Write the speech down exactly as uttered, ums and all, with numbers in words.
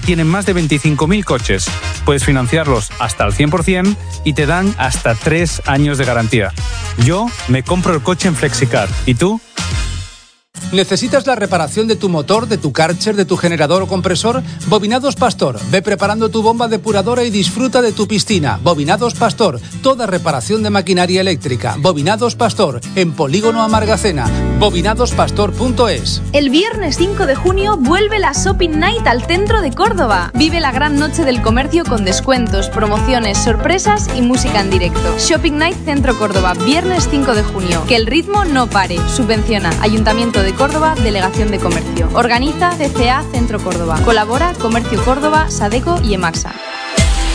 tienen más de veinticinco mil coches. Puedes financiarlos hasta al cien por ciento y te dan hasta tres años de garantía. Yo me compro el coche en Flexicar. ¿Y tú? ¿Necesitas la reparación de tu motor, de tu Karcher, de tu generador o compresor? Bobinados Pastor. Ve preparando tu bomba depuradora y disfruta de tu piscina. Bobinados Pastor. Toda reparación de maquinaria eléctrica. Bobinados Pastor. En Polígono Amargacena. bobinados pastor punto es. El viernes cinco de junio vuelve la Shopping Night al centro de Córdoba. Vive la gran noche del comercio con descuentos, promociones, sorpresas y música en directo. Shopping Night Centro Córdoba. Viernes cinco de junio. Que el ritmo no pare. Subvenciona Ayuntamiento de Córdoba, Delegación de Comercio. Organiza C C A Centro Córdoba. Colabora Comercio Córdoba, Sadeco y Emaxa.